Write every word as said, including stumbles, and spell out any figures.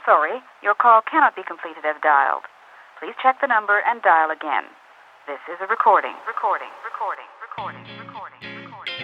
Sorry, your call cannot be completed as dialed. Please check the number and dial again. This is a recording. Recording. Recording. Recording. Recording. Recording.